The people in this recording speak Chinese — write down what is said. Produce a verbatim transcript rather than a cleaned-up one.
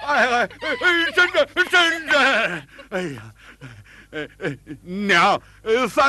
哎哎哎，真的真的，哎呀，呃呃，娘，呃，饭。